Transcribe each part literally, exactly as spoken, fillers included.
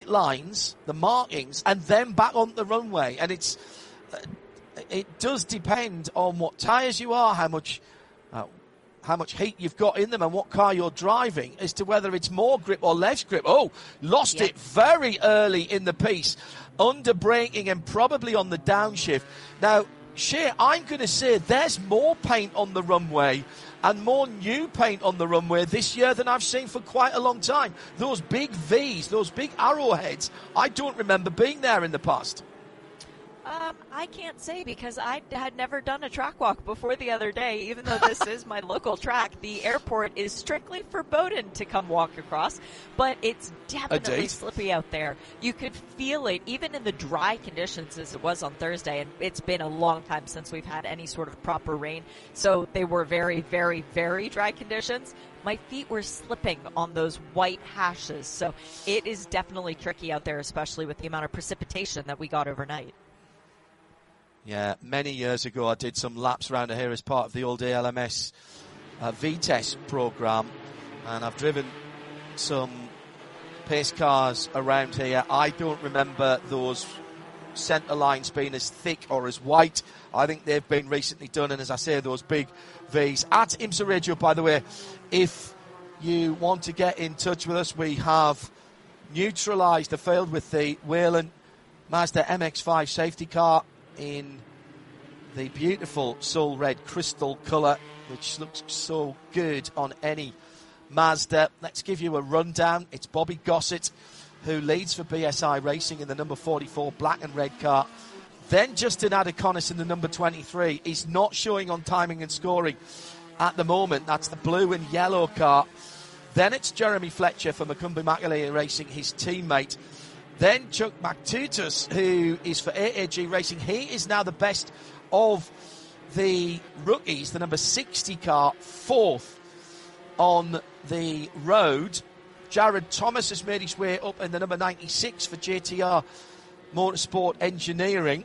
lines, the markings, and then back on the runway. And it's uh, it does depend on what tyres you are, how much uh, how much heat you've got in them, and what car you're driving as to whether it's more grip or less grip. Oh, lost Yes. it very early in the piece, under braking and probably on the downshift. Now, Shea, I'm going to say there's more paint on the runway and more new paint on the runway this year than I've seen for quite a long time. Those big V's, those big arrowheads, I don't remember being there in the past. Um, I can't say because I had never done a track walk before the other day. Even though this is my local track, the airport is strictly forbidden to come walk across, but it's definitely slippy out there. You could feel it even in the dry conditions as it was on Thursday, and it's been a long time since we've had any sort of proper rain, so they were very, very, very dry conditions. My feet were slipping on those white hashes, so it is definitely tricky out there, especially with the amount of precipitation that we got overnight. Yeah, many years ago I did some laps around here as part of the old A L M S uh, V-Test program, and I've driven some pace cars around here. I don't remember those centre lines being as thick or as white. I think they've been recently done, and as I say, those big V's. At IMSA Radio, by the way, if you want to get in touch with us, we have neutralised the field with the Whelen Mazda M X five safety car in the beautiful soul red crystal colour, which looks so good on any Mazda. Let's give you a rundown. It's Bobby Gossett who leads for B S I Racing in the number forty-four black and red car. Then Justin Adaconis in the number twenty-three. He's not showing on timing and scoring at the moment. That's the blue and yellow car. Then it's Jeremy Fletcher for Macumbi Makalea Racing, his teammate. Then Chuck McTutus, who is for A A G Racing. He is now the best of the rookies, the number sixty car, fourth on the road. Jared Thomas has made his way up in the number ninety-six for J T R Motorsport Engineering.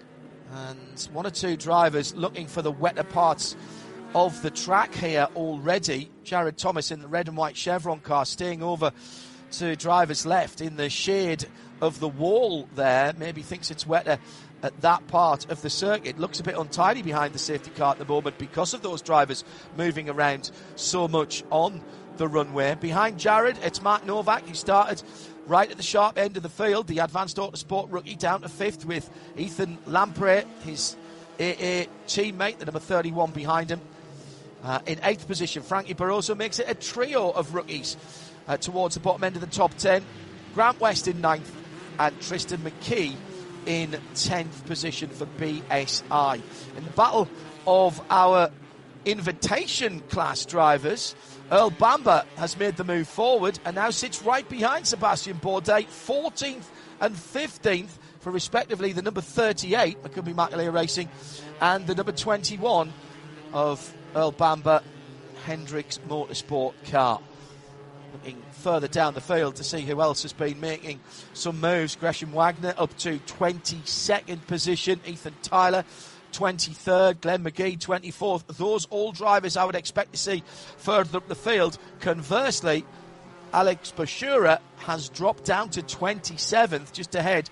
And one or two drivers looking for the wetter parts of the track here already. Jared Thomas in the red and white Chevron car, staying over to drivers left in the shade of the wall there. Maybe thinks it's wetter at that part of the circuit. Looks a bit untidy behind the safety car at the moment because of those drivers moving around so much on the runway. Behind Jared, it's Mark Novak, who started right at the sharp end of the field, the Advanced Autosport rookie, down to fifth with Ethan Lamprey, his A A teammate, the number thirty-one behind him. Uh, in eighth position, Frankie Barroso makes it a trio of rookies uh, towards the bottom end of the top ten. Grant West in ninth and Tristan McKee in tenth position for B S I. In the battle of our invitation class drivers, Earl Bamber has made the move forward and now sits right behind Sebastian Bourdais, fourteenth and fifteenth for respectively the number thirty-eight, Macumbi Makalea Racing, and the number twenty-one of Earl Bamber, Hendricks Motorsport car. Looking further down the field to see who else has been making some moves. Gresham Wagner up to twenty-second position. Ethan Tyler, twenty-third. Glenn McGee, twenty-fourth. Those all drivers I would expect to see further up the field. Conversely, Alex Bashura has dropped down to twenty-seventh, just ahead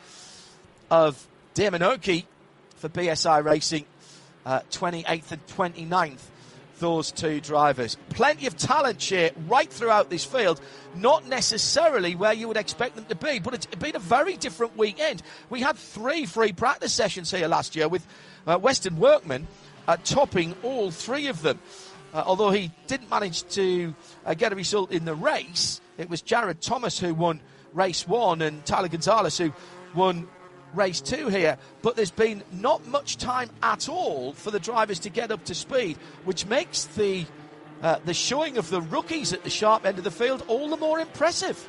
of Damon Oakey for B S I Racing, uh, twenty-eighth and twenty-ninth. Those two drivers. Plenty of talent share right throughout this field, not necessarily where you would expect them to be, but it's been a very different weekend. We had three free practice sessions here last year with uh, Weston Workman uh, topping all three of them. Uh, although he didn't manage to uh, get a result in the race, it was Jared Thomas who won race one and Tyler Gonzalez who won race two here, but there's been not much time at all for the drivers to get up to speed, which makes the uh, the showing of the rookies at the sharp end of the field all the more impressive.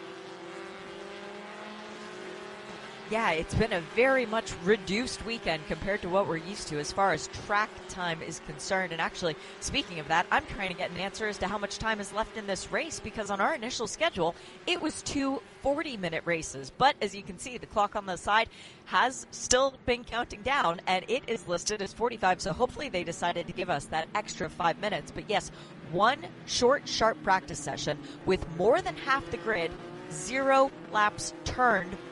Yeah, it's been a very much reduced weekend compared to what we're used to as far as track time is concerned. And actually, speaking of that, I'm trying to get an answer as to how much time is left in this race, because on our initial schedule, it was two forty-minute races. But as you can see, the clock on the side has still been counting down, and it is listed as forty-five. So hopefully they decided to give us that extra five minutes. But yes, one short, sharp practice session with more than half the grid, zero laps turned